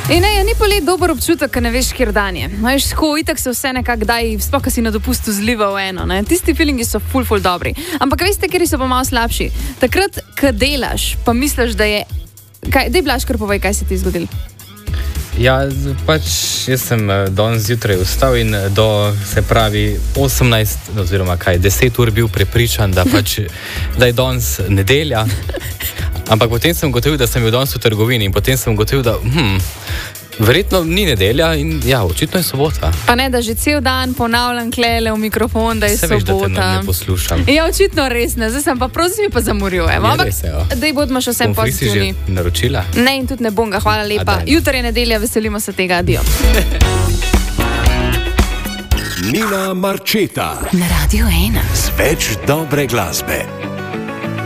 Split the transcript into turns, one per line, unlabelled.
Ni polet dober občutek, ker ne veš, kjer dan je. Veš, tako itak se vse nekako daj, sploh, ko si na dopustu zliva v eno. Ne? Tisti feelingi so ful dobri. Ampak veste, kjer so pa malo slabši? Takrat, ko delaš, pa misliš, da je... Dej, Blaž, kar povej, kaj se ti zgodil.
Ja, pač jaz sem danes zjutraj vstal in do, se pravi, 18 oziroma 10 ur bil prepričan, da pač, da je danes nedelja. Ampak potem sem ugotovil, da sem bil danes v trgovini in potem sem ugotovil, da verjetno ni nedelja in ja, očitno je sobota.
Pa ne, da že cel dan ponavljam klele v mikrofon, da je sobota.
Se veš, da te ne poslušam.
Ja, očitno res ne. Zdaj sem pa prosim mi pa zamoril. Ampak, dej bodimo še vsem pozitivni.
Si že naročila?
Ne, in tudi ne bom ga, hvala lepa. Jutri je nedelja, veselimo se tega, adijo.
Nina Marčeta
na Radio 1
z več dobre glasbe.